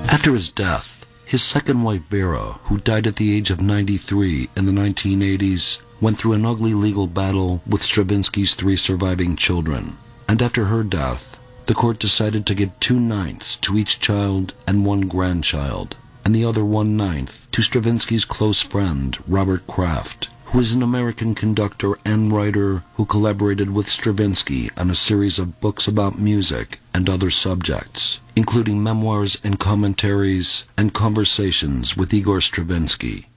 After his death, his second wife Vera, who died at the age of 93 in the 1980s, went through an ugly legal battle with Stravinsky's 3 surviving children. And after her death, the court decided to give 2/9 to each child and 1 grandchild, and the other 1/9 to Stravinsky's close friend, Robert Kraft, who is an American conductor and writer who collaborated with Stravinsky on a series of books about music and other subjects, including memoirs and commentaries and conversations with Igor Stravinsky.